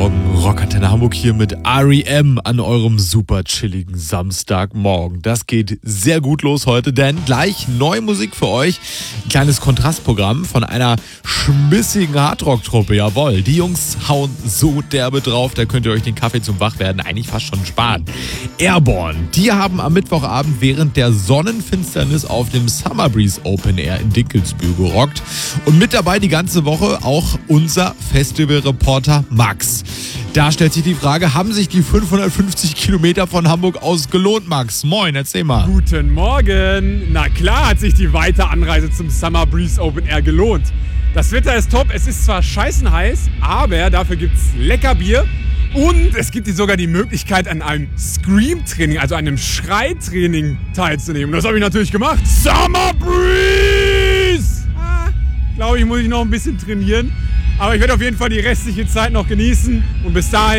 Morgen, Rockantenne Hamburg hier mit R.E.M. an eurem super chilligen Samstagmorgen. Das geht sehr gut los heute, denn gleich neue Musik für euch. Ein kleines Kontrastprogramm von einer schmissigen Hardrock-Truppe, jawohl. Die Jungs hauen so derbe drauf, da könnt ihr euch den Kaffee zum Wachwerden eigentlich fast schon sparen. Airborne, die haben am Mittwochabend während der Sonnenfinsternis auf dem Summer Breeze Open Air in Dinkelsbühl gerockt. Und mit dabei die ganze Woche auch unser Festivalreporter Max. Da stellt sich die Frage, haben sich die 550 Kilometer von Hamburg aus gelohnt, Max? Moin, erzähl mal. Guten Morgen. Na klar hat sich die weite Anreise zum Summer Breeze Open Air gelohnt. Das Wetter ist top, es ist zwar scheißen heiß, aber dafür gibt's lecker Bier. Und es gibt sogar die Möglichkeit, an einem Scream-Training, also einem Schreitraining teilzunehmen. Und das habe ich natürlich gemacht. Summer Breeze! Glaube ich, muss ich noch ein bisschen trainieren. Aber ich werde auf jeden Fall die restliche Zeit noch genießen. Und bis dahin